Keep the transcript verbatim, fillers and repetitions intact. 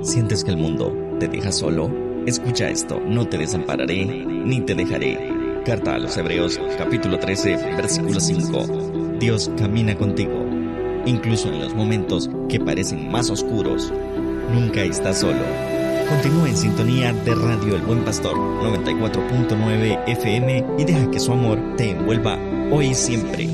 ¿Sientes que el mundo te deja solo? Escucha esto, no te desampararé ni te dejaré. Carta a los Hebreos, capítulo trece, versículo cinco. Dios camina contigo, incluso en los momentos que parecen más oscuros. Nunca estás solo. Continúa en sintonía de Radio El Buen Pastor, noventa y cuatro punto nueve F M, y deja que su amor te envuelva hoy y siempre.